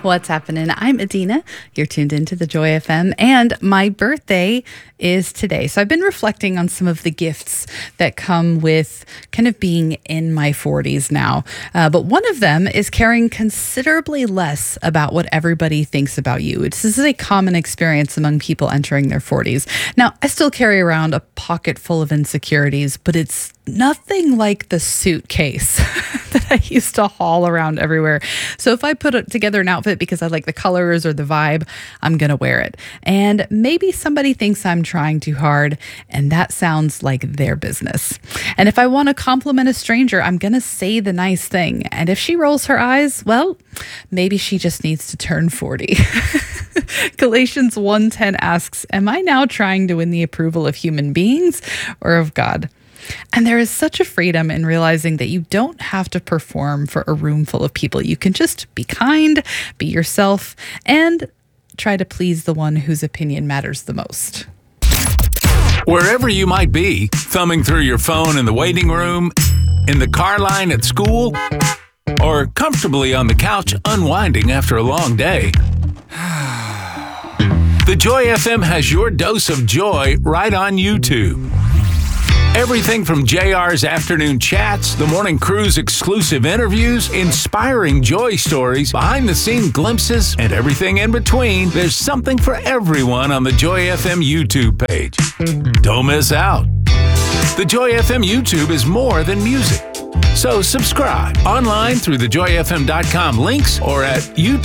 What's happening? I'm Adina. You're tuned into the Joy FM, and my birthday is today. So I've been reflecting on some of the gifts that come with kind of being in my 40s now. But one of them is caring considerably less about what everybody thinks about you. This is a common experience among people entering their 40s. Now, I still carry around a pocket full of insecurities, but it's nothing like the suitcase that I used to haul around everywhere. So if I put together an outfit because I like the colors or the vibe, I'm going to wear it. And maybe somebody thinks I'm trying too hard, and that sounds like their business. And if I want to compliment a stranger, I'm going to say the nice thing. And if she rolls her eyes, well, maybe she just needs to turn 40. Galatians 1:10 asks, am I now trying to win the approval of human beings or of God? And there is such a freedom in realizing that you don't have to perform for a room full of people. You can just be kind, be yourself, and try to please the one whose opinion matters the most. Wherever you might be, thumbing through your phone in the waiting room, in the car line at school, or comfortably on the couch unwinding after a long day, the Joy FM has your dose of joy right on YouTube. Everything from JR's afternoon chats, the morning crew's exclusive interviews, inspiring joy stories, behind-the-scene glimpses, and everything in between, there's something for everyone on the Joy FM YouTube page. Don't miss out. The Joy FM YouTube is more than music. So subscribe online through thejoyfm.com links or at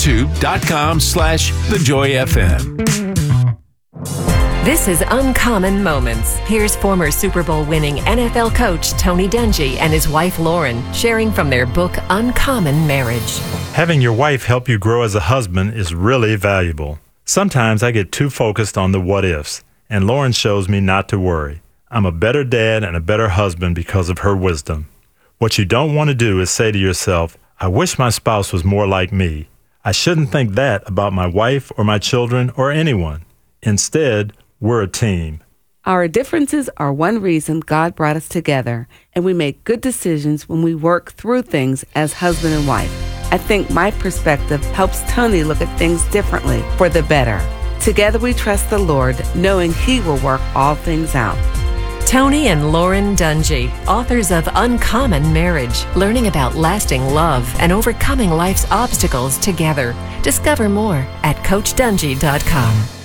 youtube.com/thejoyfm. This is Uncommon Moments. Here's former Super Bowl winning NFL coach Tony Dungy and his wife Lauren sharing from their book Uncommon Marriage. Having your wife help you grow as a husband is really valuable. Sometimes I get too focused on the what ifs, and Lauren shows me not to worry. I'm a better dad and a better husband because of her wisdom. What you don't want to do is say to yourself, I wish my spouse was more like me. I shouldn't think that about my wife or my children or anyone. Instead, we're a team. Our differences are one reason God brought us together, and we make good decisions when we work through things as husband and wife. I think my perspective helps Tony look at things differently for the better. Together we trust the Lord, knowing He will work all things out. Tony and Lauren Dungy, authors of Uncommon Marriage, learning about lasting love and overcoming life's obstacles together. Discover more at CoachDungy.com.